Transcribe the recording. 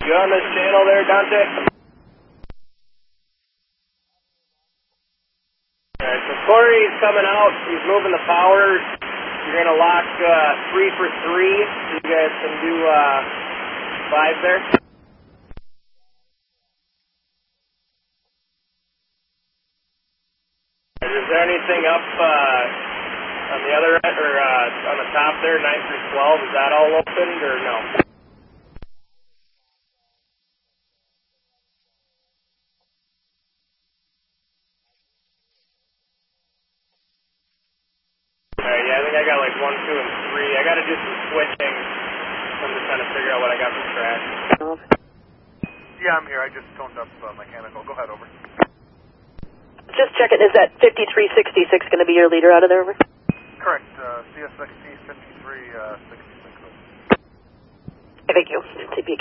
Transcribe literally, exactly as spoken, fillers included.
You on this channel there, Dante? Alright, so Corey's coming out. He's moving the power. You're going to lock uh, three for three. So you guys can do uh, five there. Is there anything up uh, on the other end, or uh, on the top there, nine through twelve? Is that all opened, or no? Alright, yeah, I think I got like one, two, and three. I got to do some switching. I'm just trying to figure out what I got from track. Yeah, I'm here. I just toned up uh, mechanical. Go ahead, over. Just checking, is that fifty-three sixty-six going to be your leader out of there, over? Correct. Uh, C S X T fifty-three sixty-six. Thank you. T P